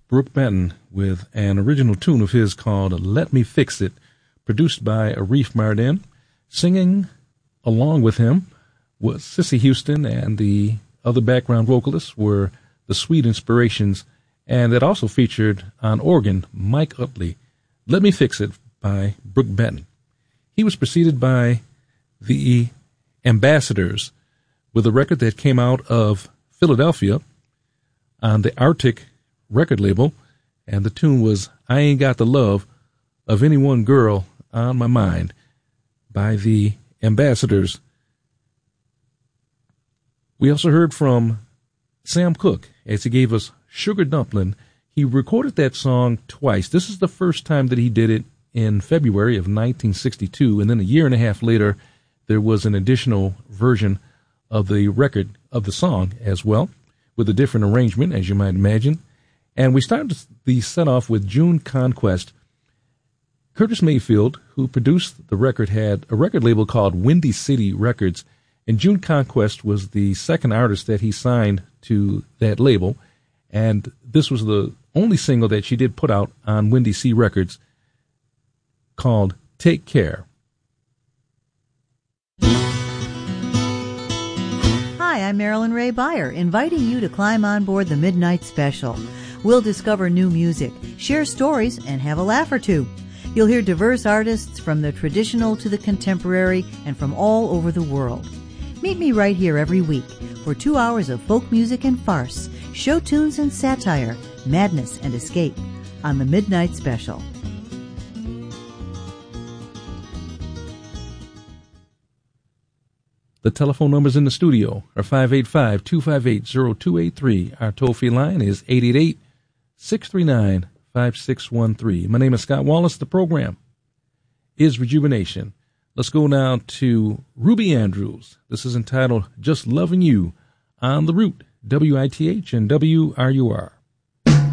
Brook Benton with an original tune of his called Let Me Fix It, produced by Arif Mardin. Singing along with him was Cissy Houston, and the other background vocalists were the Sweet Inspirations, and it also featured on organ Mike Utley. Let Me Fix It by Brook Benton. He was preceded by the Ambassadors with a record that came out of Philadelphia on the Arctic record label, and the tune was I Ain't Got the Love of Any One Girl on My Mind by the Ambassadors. We also heard from Sam Cooke as he gave us Sugar Dumplin'. He recorded that song twice. This is the first time that he did it in February of 1962, and then a year and a half later there was an additional version of the record of the song as well, with a different arrangement, as you might imagine. And we started the set off with June Conquest. Curtis Mayfield, who produced the record, had a record label called Windy City Records, and June Conquest was the second artist that he signed to that label, and this was the only single that she did put out on Windy City Records, called Take Care. Hi, I'm Marilyn Ray Beyer, inviting you to climb on board the Midnight Special. We'll discover new music, share stories, and have a laugh or two. You'll hear diverse artists from the traditional to the contemporary and from all over the world. Meet me right here every week for 2 hours of folk music and farce, show tunes and satire, madness and escape on the Midnight Special. The telephone numbers in the studio are 585-258-0283. Our toll-free line is 888-639-5613. My name is Scott Wallace. The program is Rejuvenation. Let's go now to Ruby Andrews. This is entitled Just Loving You on The Root, WITH and WRUR.